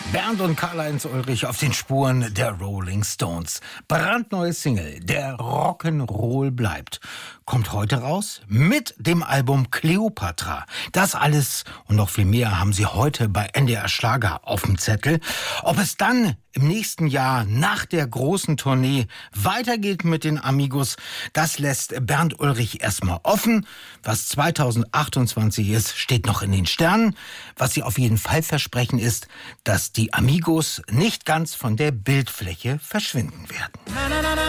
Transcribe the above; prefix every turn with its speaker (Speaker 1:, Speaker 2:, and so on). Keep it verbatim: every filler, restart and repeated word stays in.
Speaker 1: Bernd und Karl-Heinz Ulrich auf den Spuren der Rolling Stones. Brandneue Single, der Rock'n'Roll bleibt, kommt heute raus mit dem Album Kleopatra. Das alles und noch viel mehr haben sie heute bei N D R Schlager auf dem Zettel. Ob es dann im nächsten Jahr nach der großen Tournee weitergeht mit den Amigos, das lässt Bernd Ulrich erstmal offen. Was zweitausendachtundzwanzig ist, steht noch in den Sternen. Was sie auf jeden Fall versprechen ist, dass die Amigos nicht ganz von der Bildfläche verschwinden werden.